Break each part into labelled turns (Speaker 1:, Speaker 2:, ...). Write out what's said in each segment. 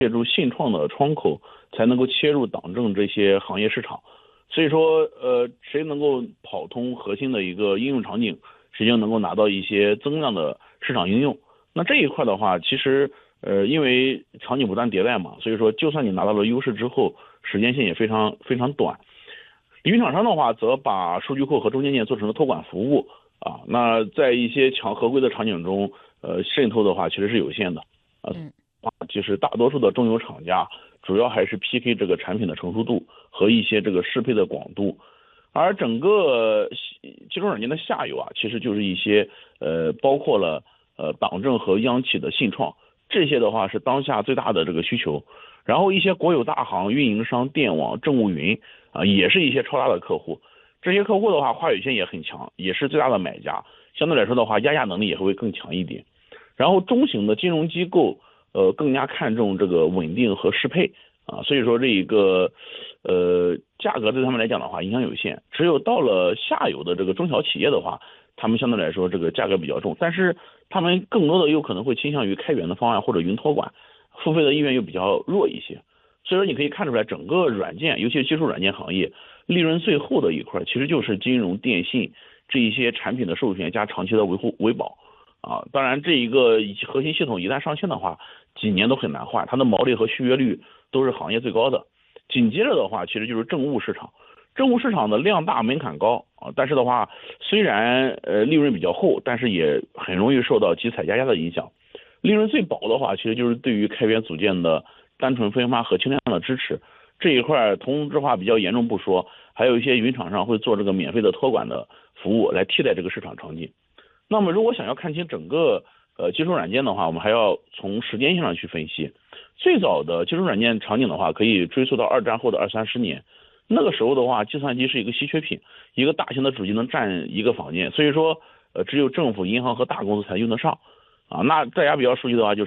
Speaker 1: 借助信创的窗口才能够切入党政这些行业市场。所以说，谁能够跑通核心的一个应用场景，谁就能够拿到一些增量的市场应用。那这一块的话，其实因为场景不断迭代嘛，所以说就算你拿到了优势之后，时间线也非常非常短。云厂商的话，则把数据库和中间件做成了托管服务啊。那在一些强合规的场景中，渗透的话其实是有限的啊。其实大多数的中游厂家主要还是 PK 这个产品的成熟度和一些这个适配的广度，而整个金融软件的下游啊，其实就是一些包括了党政和央企的信创，这些的话是当下最大的这个需求。然后一些国有大行、运营商、电网、政务云啊，也是一些超大的客户。这些客户的话，话语权也很强，也是最大的买家。相对来说的话，压价能力也会更强一点。然后中型的金融机构，更加看重这个稳定和适配啊，所以说这一个价格对他们来讲的话影响有限。只有到了下游的这个中小企业的话，他们相对来说这个价格比较重，但是他们更多的有可能会倾向于开源的方案或者云托管，付费的意愿又比较弱一些。所以说你可以看出来，整个软件，尤其是技术软件行业，利润最后的一块其实就是金融、电信这一些产品的授权加长期的维护维保啊。当然，这一个核心系统一旦上线的话，几年都很难换，它的毛利和续约率都是行业最高的。紧接着的话，其实就是政务市场。政务市场的量大门槛高啊，但是的话，虽然利润比较厚，但是也很容易受到集采压价的影响。利润最薄的话，其实就是对于开源组件的单纯分发和轻量的支持这一块，同质化比较严重不说，还有一些云厂商会做这个免费的托管的服务来替代这个市场场景。那么如果想要看清整个技术软件的话，我们还要从时间线上去分析。最早的技术软件场景的话，可以追溯到二战后的20-30年。那个时候的话，计算机是一个稀缺品，一个大型的主机能占一个房间，所以说只有政府、银行和大公司才用得上啊。那大家比较熟悉的话就是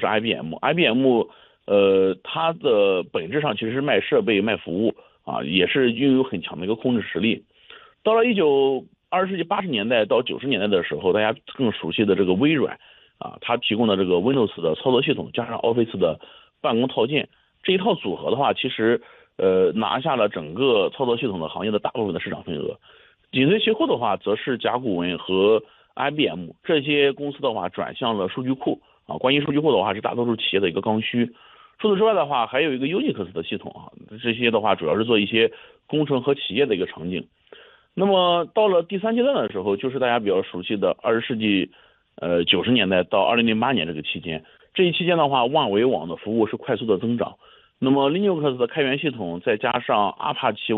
Speaker 1: IBM， 它的本质上其实是卖设备、卖服务啊，也是拥有很强的一个控制实力。到了20世纪80年代到90年代的时候，大家更熟悉的这个微软啊，它提供的这个 Windows 的操作系统加上 Office 的办公套件，这一套组合的话，其实拿下了整个操作系统的行业的大部分的市场份额。紧随其后的话，则是甲骨文和 IBM 这些公司的话转向了数据库啊。关于数据库的话，是大多数企业的一个刚需。除此之外的话，还有一个 Unix 的系统啊，这些的话主要是做一些工程和企业的一个场景。那么到了第三阶段的时候，就是大家比较熟悉的20世纪90年代到2008年这个期间，这一期间的话，万维网的服务是快速的增长。那么 Linux 的开源系统再加上 Apache